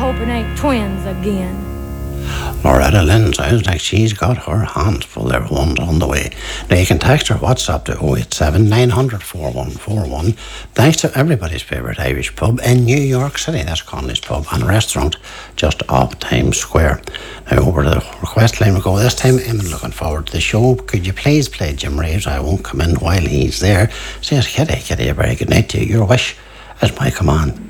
hope it ain't twins again. Loretta Lynn sounds like she's got her hands full. Everyone's on the way. Now you can text her WhatsApp to 087 900 4141. Thanks to everybody's favourite Irish pub in New York City. That's Connolly's Pub and Restaurant just off Times Square. Now over to the request line we go. This time I'm looking forward to the show. Could you please play Jim Reeves? I won't come in while he's there. Says Kitty, a very good night to you. Your wish is my command.